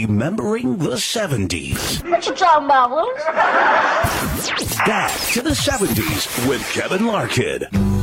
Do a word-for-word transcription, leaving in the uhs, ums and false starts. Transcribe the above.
Remembering the seventies. What you talking about, Willis? Back to the seventies with Kevin Larkin.